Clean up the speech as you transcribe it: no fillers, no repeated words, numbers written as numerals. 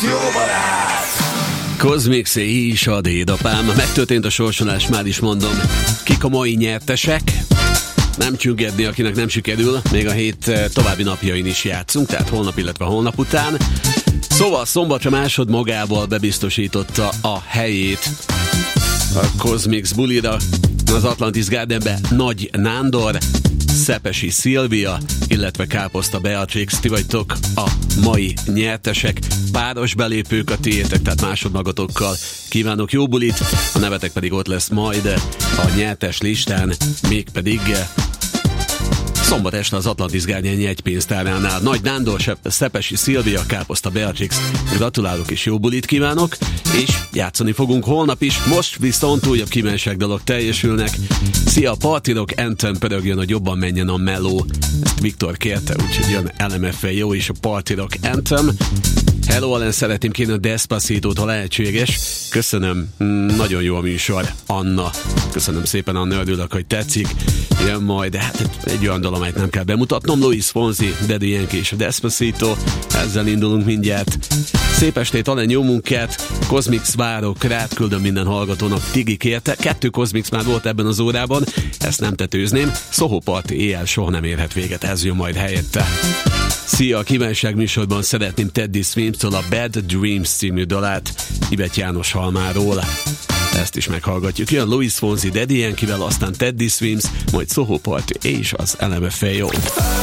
jó barát! Kozmix és a dédapám. Megtörtént a sorsolás, már is mondom. Kik a mai nyertesek? Nem csüggedni, akinek nem sikerül. Még a hét további napjain is játszunk, tehát holnap, illetve holnap után. Szóval szombatra másod magával bebiztosította a helyét a Kozmix bulira. Az Atlantis Gardenbe Nagy Nándor, Szepesi Szilvia, illetve Káposzta Beatrix, ti vagytok a mai nyertesek. Páros belépők a tiétek, tehát másodmagatokkal kívánok jó bulit, a nevetek pedig ott lesz majd a nyertes listán, mégpedig szombat este az Atlantis Garden jegypénztáránál. Nagy Nándor, Szepesi Szilvia, Káposzta Beatrix, gratulálok és jó bulit kívánok, és játszani fogunk holnap is. Most viszont újabb kívánság dolog teljesülnek. Szia, Party Rock Anthem pörögjön, hogy jobban menjen a meló. Ezt Viktor kérte, úgyhogy jön LMFAO jó és a Party Rock Anthem. Hello, Ellen, szeretném kérni a Despacito-t, ha lehetséges. Köszönöm, nagyon jó a műsor, Anna. Köszönöm szépen, Anna, örülök, hogy tetszik. Jön majd, hát egy olyan dal, amelyet nem kell bemutatnom. Luis Fonsi, Daddy Yankee és a Despacito. Ezzel indulunk mindjárt. Szép estét, Alen, jó munkát. Kozmix várok, rád küldöm minden hallgatónak. Tigi kérte, 2 Kozmix már volt ebben az órában, ezt nem tetőzném. Soho Party éjjel soha nem érhet véget, ez jön majd helyette. Szia, a kívánság műsorban szeretném Teddy Swims-től a Bad Dreams című dalát Ivett János Halmáról. Ezt is meghallgatjuk. Jön Luis Fonsi, Daddy Yankee-vel, aztán Teddy Swims, majd Soho Party és az LMFAO.